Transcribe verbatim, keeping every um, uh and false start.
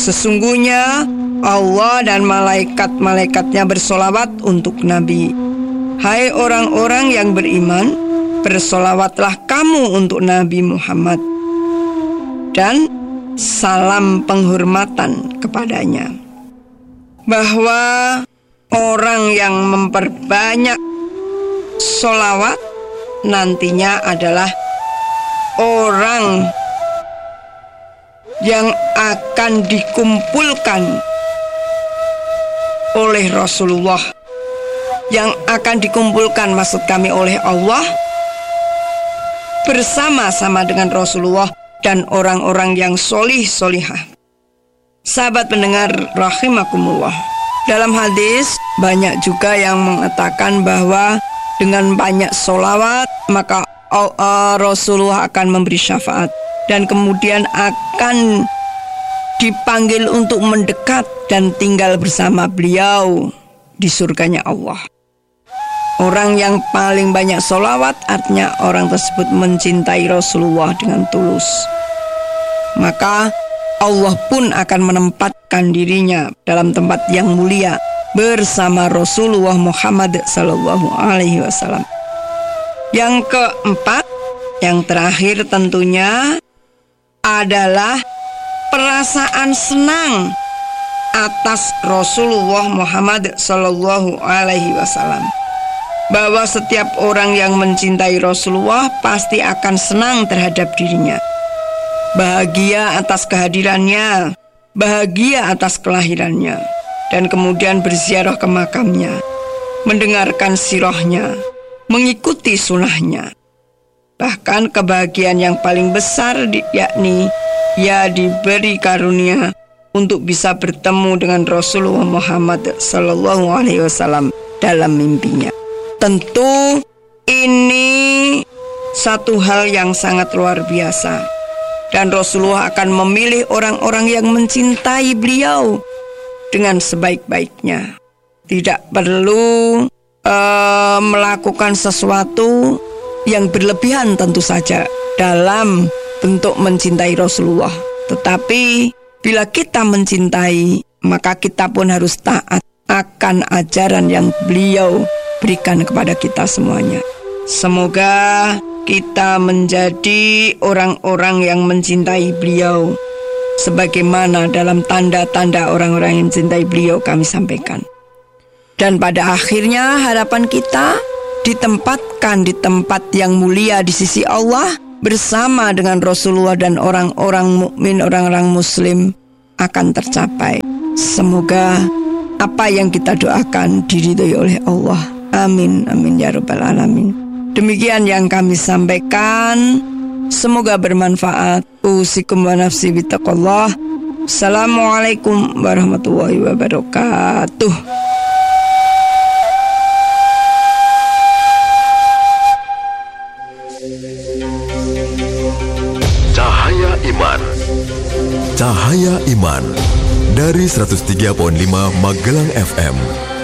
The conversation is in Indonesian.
Sesungguhnya Allah dan malaikat-malaikatnya bersolawat untuk Nabi. Hai orang-orang yang beriman, bersolawatlah kamu untuk Nabi Muhammad dan salam penghormatan kepadanya. Bahwa orang yang memperbanyak solawat nantinya adalah orang yang akan dikumpulkan oleh Rasulullah, yang akan dikumpulkan maksud kami oleh Allah bersama-sama dengan Rasulullah dan orang-orang yang solih solihah. Sahabat pendengar rahimakumullah, dalam hadis banyak juga yang mengatakan bahwa dengan banyak solawat maka uh, Rasulullah akan memberi syafaat dan kemudian akan dipanggil untuk mendekat dan tinggal bersama beliau di surganya Allah. Orang yang paling banyak solawat artinya orang tersebut mencintai Rasulullah dengan tulus. Maka Allah pun akan menempatkan dirinya dalam tempat yang mulia bersama Rasulullah Muhammad sallallahu alaihi wasallam. Yang keempat, yang terakhir tentunya adalah perasaan senang atas Rasulullah Muhammad sallallahu alaihi wasallam. Bahwa setiap orang yang mencintai Rasulullah pasti akan senang terhadap dirinya. Bahagia atas kehadirannya, bahagia atas kelahirannya, dan kemudian berziarah ke makamnya, mendengarkan sirahnya, mengikuti sunahnya. Bahkan kebahagiaan yang paling besar yakni ia diberi karunia untuk bisa bertemu dengan Rasulullah Muhammad sallallahu alaihi wasallam dalam mimpinya. Tentu ini satu hal yang sangat luar biasa, dan Rasulullah akan memilih orang-orang yang mencintai beliau dengan sebaik-baiknya. Tidak perlu uh, melakukan sesuatu yang berlebihan tentu saja dalam bentuk mencintai Rasulullah. Tetapi bila kita mencintai, maka kita pun harus taat akan ajaran yang beliau berikan kepada kita semuanya. Semoga kita menjadi orang-orang yang mencintai beliau sebagaimana dalam tanda-tanda orang-orang yang mencintai beliau kami sampaikan. Dan pada akhirnya harapan kita ditempatkan di tempat yang mulia di sisi Allah bersama dengan Rasulullah dan orang-orang mukmin, orang-orang muslim akan tercapai. Semoga apa yang kita doakan diridhoi oleh Allah. Amin, amin ya rabbal alamin. Demikian yang kami sampaikan, semoga bermanfaat. Usikum wa nafsi bittaqwallah. Assalamualaikum warahmatullahi wabarakatuh. Cahaya Iman. Cahaya Iman dari seratus tiga koma lima Magelang F M.